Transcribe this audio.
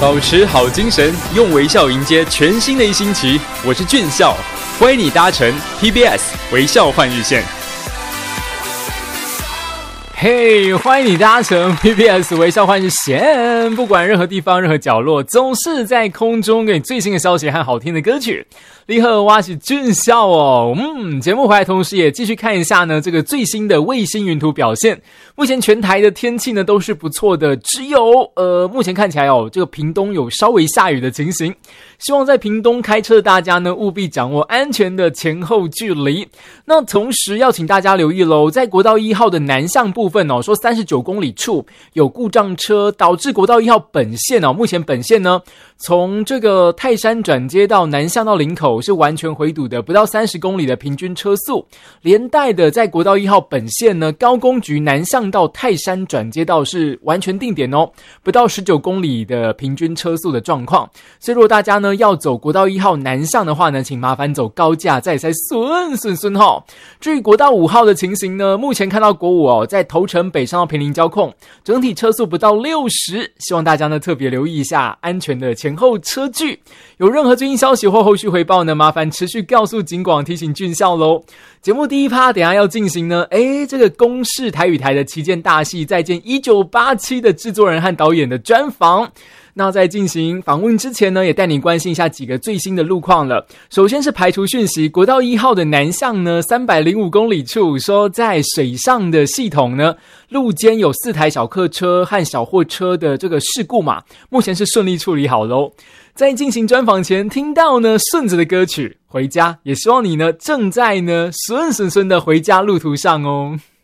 保持好精神，用微笑迎接全新的一星期。我是俊孝，欢迎你搭乘 PBS 微笑换日线。 嘿，欢迎你搭乘 PBS 微笑换日线，不管任何地方任何角落，总是在空中给你最新的消息和好听的歌曲。你好，我是俊孝哦。节目回来同时也继续看一下呢这个最新的卫星云图表现。目前全台的天气呢都是不错的，只有目前看起来这个屏东有稍微下雨的情形。希望在屏东开车的大家呢务必掌握安全的前后距离。那同时要请大家留意咯，在国道1号的南向部分说39公里处有故障车，导致国道1号本线目前本线呢从这个泰山转接到南向到林口是完全回堵的，不到30公里的平均车速，连带的在国道1号本线呢高工局南向到泰山转接道是完全定点不到19公里的平均车速的状况。所以如果大家呢要走国道1号南向的话呢，请麻烦走高架再才顺至于国道5号的情形呢，目前看到国5在头城北上到坪林交控，整体车速不到60，希望大家呢特别留意一下安全的前后车距。有任何最新消息或后续回报呢，麻烦持续告诉警广提醒俊孝咯。节目第一趴等一下要进行呢这个公视台语台的旗舰大戏再见1987的制作人和导演的专访。那在进行访问之前呢，也带你关心一下几个最新的路况了。首先是排除讯息，国道1号的南向呢305公里处，说在水上的系统呢路肩有4台小客车和小货车的这个事故嘛，目前是顺利处理好咯。在进行专访前听到呢顺子的歌曲回家，也希望你呢正在呢顺的回家路途上哦。